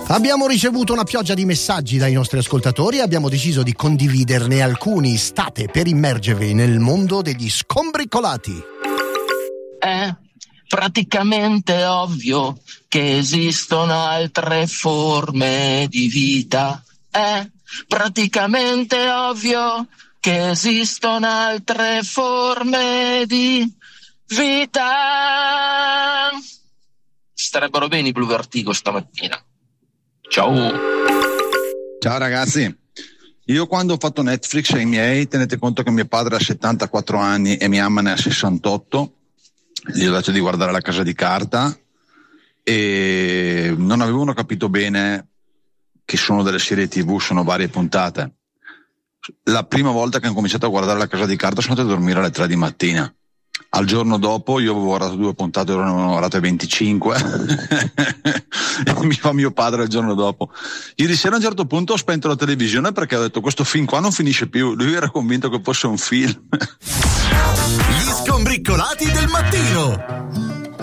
Abbiamo ricevuto una pioggia di messaggi dai nostri ascoltatori e abbiamo deciso di condividerne alcuni. State per immergervi nel mondo degli scombricolati. È praticamente ovvio che esistono altre forme di vita. È praticamente ovvio che esistono altre forme di vita. Starebbero bene i Blue Vertigo stamattina. Ciao. Ciao ragazzi, io quando ho fatto Netflix ai miei, tenete conto che mio padre ha 74 anni e mia mamma ne ha 68, gli ho detto di guardare La Casa di Carta e non avevano capito bene che sono delle serie TV, sono varie puntate. La prima volta che ho cominciato a guardare La Casa di Carta sono andato a dormire alle 3 di mattina. Al giorno dopo io avevo guardato 2 puntate, ora ne avevo guardate 25 e mi fa mio padre il giorno dopo. Ieri sera a un certo punto ho spento la televisione perché ho detto questo film qua non finisce più, lui era convinto che fosse un film. Gli scombrincolati del mattino.